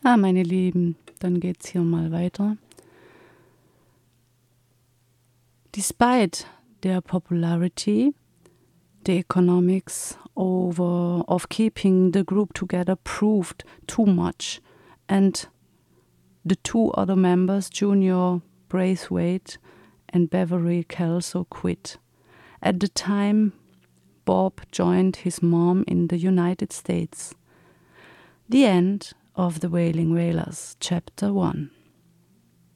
Meine Lieben, dann geht's hier mal weiter. Despite their popularity, the economics of keeping the group together proved too much, and the two other members, Junior Braithwaite and Beverly Kelso, quit. At the time, Bob joined his mom in the United States. The end of The Wailing Wailers, Chapter 1.